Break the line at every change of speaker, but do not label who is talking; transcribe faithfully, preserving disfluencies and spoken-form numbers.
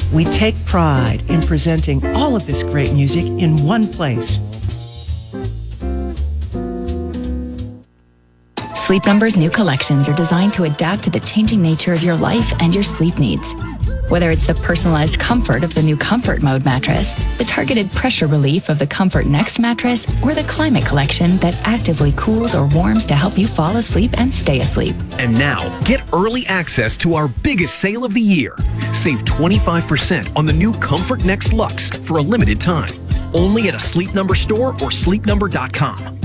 We take pride in presenting all of this great music in one place.
Sleep Number's new collections are designed to adapt to the changing nature of your life and your sleep needs. Whether it's the personalized comfort of the new Comfort Mode mattress, the targeted pressure relief of the Comfort Next mattress, or the Climate Collection that actively cools or warms to help you fall asleep and stay asleep.
And now, get early access to our biggest sale of the year. Save twenty-five percent on the new Comfort Next Luxe for a limited time. Only at a Sleep Number store or sleep number dot com.